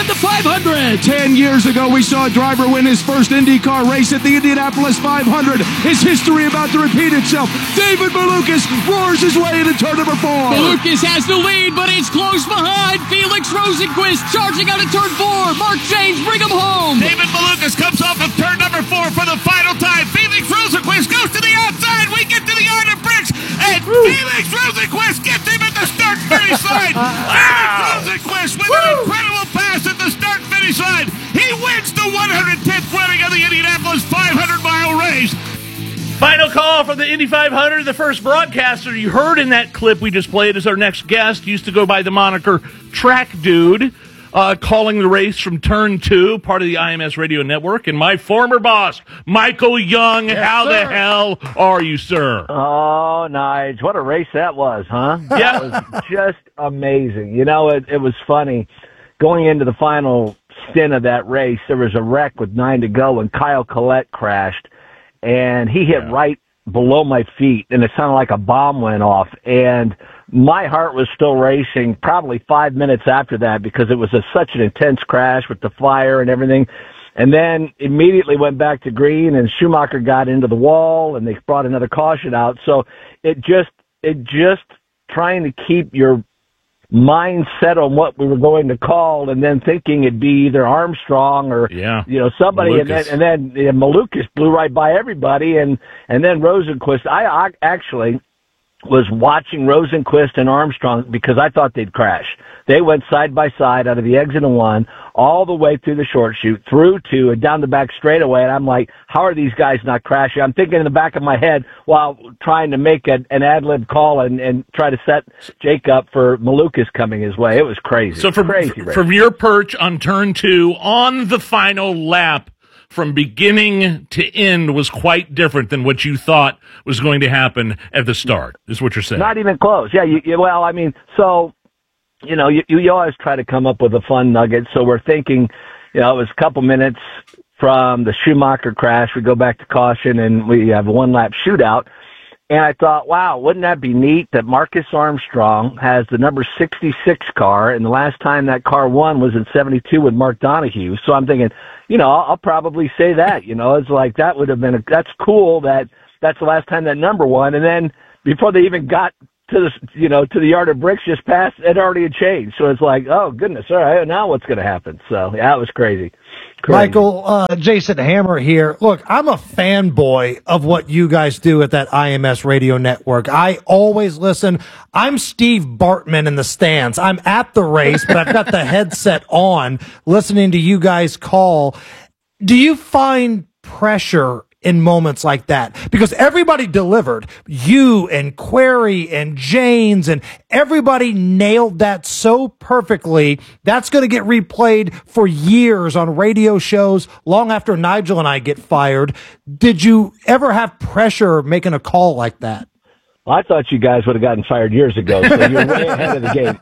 won the 500. 10 years ago, we saw a driver win his first IndyCar race at the Indianapolis 500. Is history about to repeat itself? David Malukas roars his way into turn number 4. Malukas has the lead, but it's close behind. Felix Rosenquist charging out of turn 4. Mark James, bring him home. David Malukas comes off of turn number 4 for the final time. Felix Rosenquist goes to the outside. We get to the yard of bricks, and Felix Rosenquist gets him at the start-finish line. Felix Rosenquist with an incredible pass at the start-finish line. He wins the 110th running of the Indianapolis 500-mile race. Final call from the Indy 500. The first broadcaster you heard in that clip we just played is our next guest. Used to go by the moniker Track Dude, calling the race from turn 2, part of the IMS radio network. And my former boss, Michael Young. Yes, how sir. the hell are you, sir? Oh, Nige, what a race that was, huh? Yeah. That was just amazing. You know, it was funny. Going into the final stint of that race, there was a wreck with 9 to go, and Kyle Collette crashed. And he hit right below my feet, and it sounded like a bomb went off. And my heart was still racing probably 5 minutes after that because it was such an intense crash with the fire and everything. And then immediately went back to green, and Schumacher got into the wall, and they brought another caution out. So it just trying to keep your mind set on what we were going to call, and then thinking it'd be either Armstrong or somebody, Malukas. and then Malukas blew right by everybody, and then Rosenquist. I actually was watching Rosenquist and Armstrong because I thought they'd crash. They went side by side out of the exit of 1, all the way through the short chute, through 2, and down the back straightaway. And I'm like, how are these guys not crashing? I'm thinking in the back of my head while trying to make an ad-lib call and try to set Jake up for Malukas coming his way. It was crazy. So from your perch on turn 2, on the final lap, from beginning to end was quite different than what you thought was going to happen at the start, is what you're saying. Not even close. Yeah, well, I mean, so, you always try to come up with a fun nugget. So we're thinking, it was a couple minutes from the Schumacher crash. We go back to caution, and we have a one-lap shootout. And I thought, wow, wouldn't that be neat that Marcus Armstrong has the number 66 car, and the last time that car won was in 72 with Mark Donohue. So I'm thinking, I'll probably say that. It's like that would have been that's cool that's the last time that number won. And then before they even got to the yard of bricks just past, it already had changed. So it's like, oh goodness, all right, now what's going to happen? So yeah, it was crazy. Michael, Jason Hammer here. Look, I'm a fanboy of what you guys do at that IMS radio network. I always listen. I'm Steve Bartman in the stands. I'm at the race, but I've got the headset on listening to you guys call. Do you find pressure in moments like that? Because everybody delivered. You and Query and Janes and everybody nailed that so perfectly. That's going to get replayed for years on radio shows long after Nigel and I get fired. Did you ever have pressure making a call like that? Well, I thought you guys would have gotten fired years ago, so you're way ahead of the game.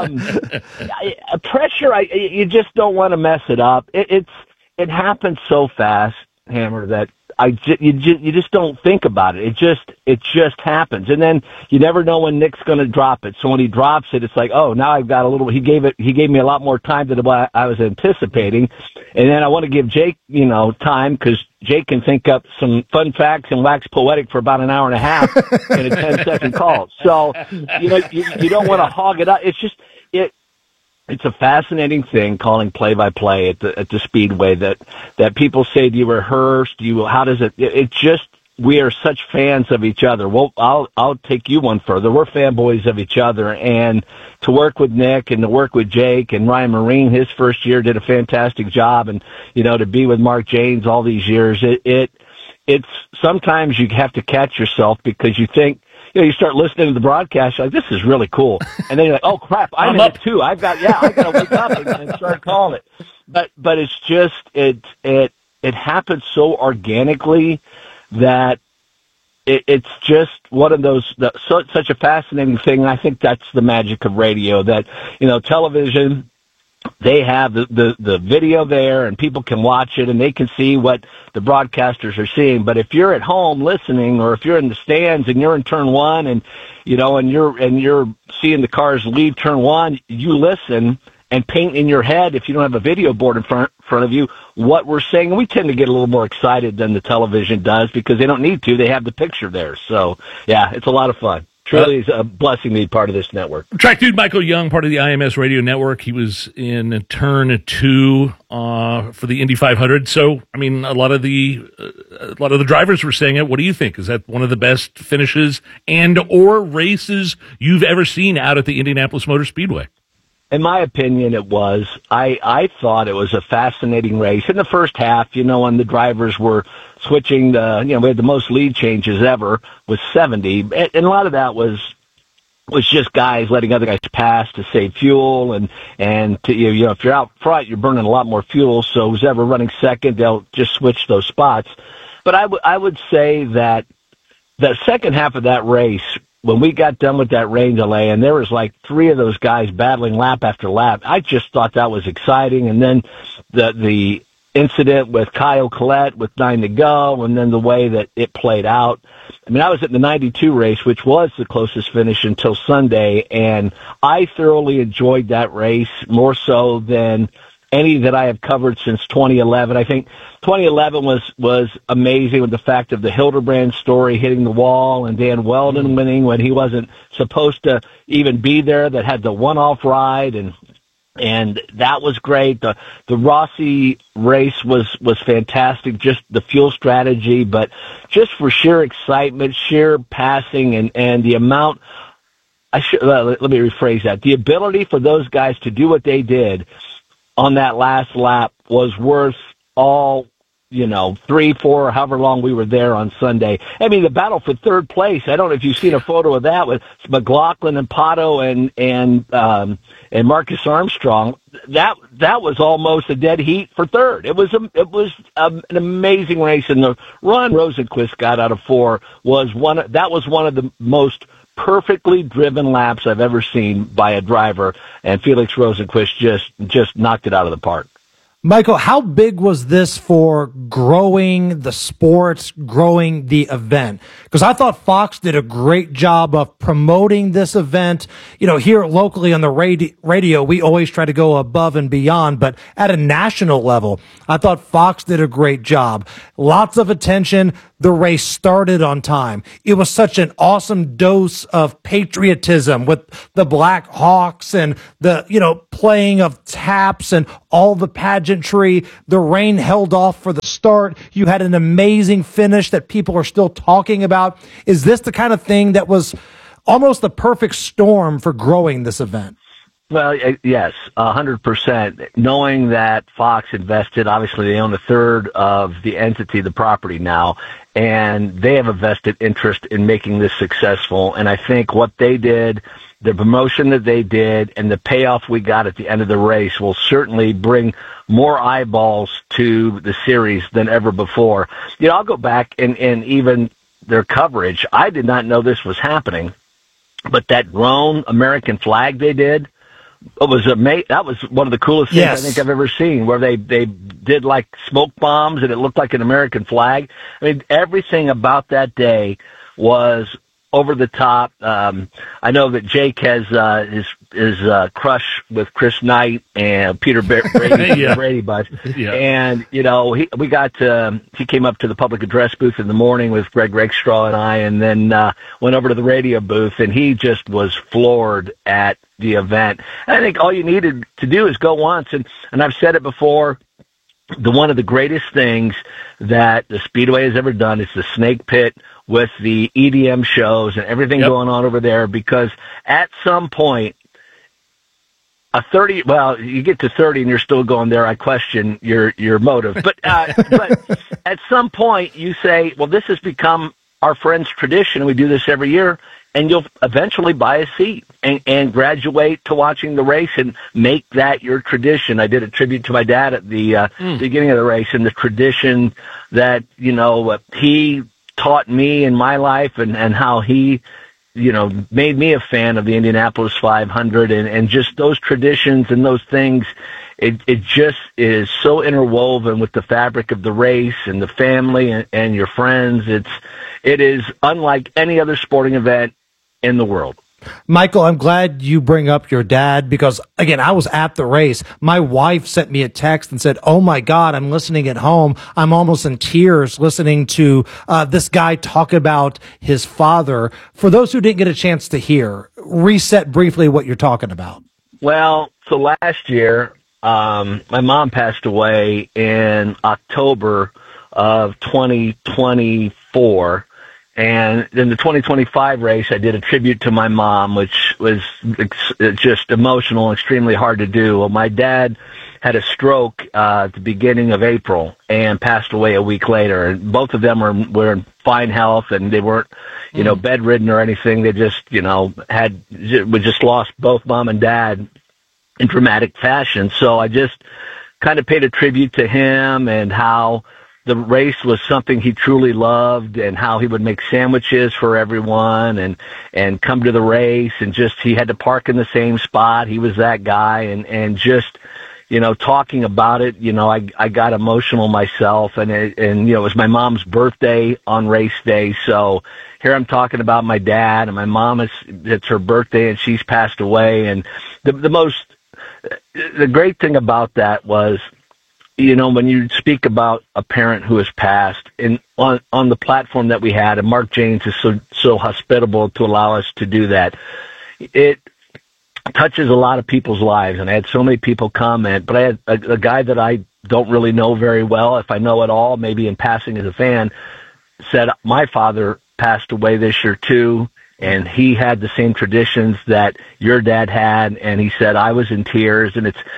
Pressure, you just don't want to mess it up. It happens so fast, Hammer, that you just don't think about it. It just happens. And then you never know when Nick's going to drop it. So when he drops it, it's like, oh, now I've got a little, he gave me a lot more time than what I was anticipating. And then I want to give Jake, time because Jake can think up some fun facts and wax poetic for about an hour and a half in a 10-second call. So, you don't want to hog it up. It's just, it's a fascinating thing calling play-by-play at the Speedway that people say, do you rehearse? How does it just, we are such fans of each other. Well, I'll take you one further. We're fanboys of each other, and to work with Nick and to work with Jake and Ryan Marine, his first year did a fantastic job, and, to be with Mark Janes all these years, it's sometimes you have to catch yourself because you think, you start listening to the broadcast, you're like, this is really cool. And then you're like, oh crap, I'm in it too. I got to wake up and start calling it. But it's just, it happens so organically that it's just one of those, such a fascinating thing. And I think that's the magic of radio, that, television, they have the video there and people can watch it and they can see what the broadcasters are seeing. But if you're at home listening, or if you're in the stands and you're in turn 1 and, and you're seeing the cars leave turn 1, you listen and paint in your head, if you don't have a video board in front of you, what we're saying. And we tend to get a little more excited than the television does because they don't need to. They have the picture there. So, yeah, it's a lot of fun. Truly is a blessing to be part of this network. Track dude Michael Young, part of the IMS Radio Network. He was in turn 2 for the Indy 500. So, I mean, a lot of the drivers were saying it. What do you think? Is that one of the best finishes and or races you've ever seen out at the Indianapolis Motor Speedway? In my opinion, it was. I thought it was a fascinating race. In the first half, when the drivers were switching, we had the most lead changes ever with 70. And a lot of that was just guys letting other guys pass to save fuel. And to, if you're out front, you're burning a lot more fuel. So who's ever running second, they'll just switch those spots. But I would say that the second half of that race, when we got done with that rain delay, and there was like 3 of those guys battling lap after lap, I just thought that was exciting. And then the incident with Kyle Collette with 9 to go, and then the way that it played out. I mean, I was at the 92 race, which was the closest finish until Sunday, and I thoroughly enjoyed that race more so than any that I have covered since 2011. I think 2011 was amazing with the fact of the Hildebrand story hitting the wall and Dan Weldon winning when he wasn't supposed to even be there, that had the one-off ride, and that was great. The Rossi race was fantastic, just the fuel strategy, but just for sheer excitement, sheer passing, and the amount, let me rephrase that, the ability for those guys to do what they did on that last lap was worth all, 3, 4, however long we were there on Sunday. I mean, the battle for third place, I don't know if you've seen a photo of that with McLaughlin and Pato and Marcus Armstrong. That was almost a dead heat for third. It was an amazing race, and the run Rosenqvist got out of 4 was one of the most perfectly driven laps I've ever seen by a driver, and Felix Rosenqvist just knocked it out of the park. Michael, how big was this for growing the sports, growing the event? Because I thought Fox did a great job of promoting this event. Here locally on the radio, we always try to go above and beyond, but at a national level, I thought Fox did a great job. Lots of attention. The race started on time. It was such an awesome dose of patriotism with the Black Hawks and the, playing of taps and all the pageantry. The rain held off for the start. You had an amazing finish that people are still talking about. Is this the kind of thing that was almost the perfect storm for growing this event? Well, yes, 100%. Knowing that Fox invested, obviously they own a third of the entity, the property now, and they have a vested interest in making this successful. And I think what they did, the promotion that they did, and the payoff we got at the end of the race will certainly bring more eyeballs to the series than ever before. I'll go back and even their coverage. I did not know this was happening, but that drone American flag they did, it was amazing. That was one of the coolest things I think I've ever seen, where they did like smoke bombs and it looked like an American flag. I mean, everything about that day was over the top. I know that Jake has his crush with Chris Knight and Peter Brady, Brady Bunch. Yeah. And he came up to the public address booth in the morning with Greg Rakestraw and I, and then went over to the radio booth, and he just was floored at the event. And I think all you needed to do is go once, and I've said it before. One of the greatest things that the Speedway has ever done is the Snake Pit with the EDM shows and everything going on over there, because at some point, you get to 30 and you're still going there. I question your motive. But at some point you say, well, this has become our friend's tradition. We do this every year. And you'll eventually buy a seat and graduate to watching the race and make that your tradition. I did a tribute to my dad at the beginning of the race, and the tradition that, he taught me in my life, and how he, made me a fan of the Indianapolis 500 and just those traditions and those things. It just is so interwoven with the fabric of the race and the family and your friends. It is unlike any other sporting event in the world. Michael, I'm glad you bring up your dad because, again, I was at the race. My wife sent me a text and said, oh, my God, I'm listening at home. I'm almost in tears listening to this guy talk about his father. For those who didn't get a chance to hear, reset briefly what you're talking about. Well, so last year, my mom passed away in October of 2024. And in the 2025 race, I did a tribute to my mom, which was just emotional, extremely hard to do. Well, my dad had a stroke at the beginning of April and passed away a week later. And both of them were in fine health, and they weren't, bedridden or anything. They just, we just lost both mom and dad in dramatic fashion. So I just kind of paid a tribute to him and how the race was something he truly loved, and how he would make sandwiches for everyone and come to the race, and just he had to park in the same spot. He was that guy, and just, talking about it, I got emotional myself, and it was my mom's birthday on race day. So here I'm talking about my dad, and my mom it's her birthday and she's passed away. And the great thing about that was, when you speak about a parent who has passed, and on the platform that we had, and Mark Janes is so hospitable to allow us to do that, it touches a lot of people's lives. And I had so many people comment, but I had a guy that I don't really know very well, if I know at all, maybe in passing as a fan, said, my father passed away this year too, and he had the same traditions that your dad had, and he said, I was in tears. And it's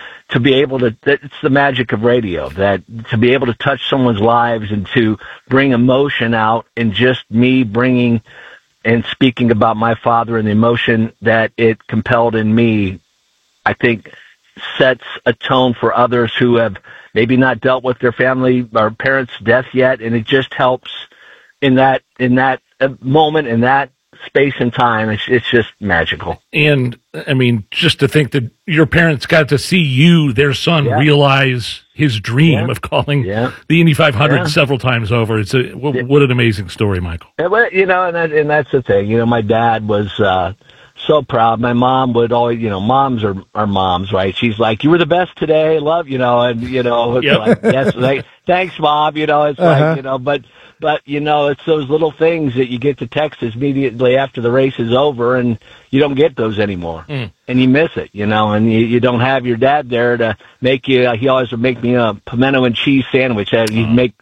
the magic of radio, that to be able to touch someone's lives and to bring emotion out, and just me bringing and speaking about my father and the emotion that it compelled in me, I think sets a tone for others who have maybe not dealt with their family or parents' death yet. And it just helps in that moment, in that space and time. It's just magical. And I mean, just to think that your parents got to see you, their son, realize his dream of calling the Indy 500 several times over. It's what an amazing story, Michael. And that's the thing. My dad was so proud. My mom would always, moms are moms, right? She's like, you were the best today, love, and like, yes, like, thanks, Mom. It's like, but it's those little things that you get to text immediately after the race is over, and you don't get those anymore, and you miss it, and you don't have your dad there to make you. He always would make me a pimento and cheese sandwich. He'd make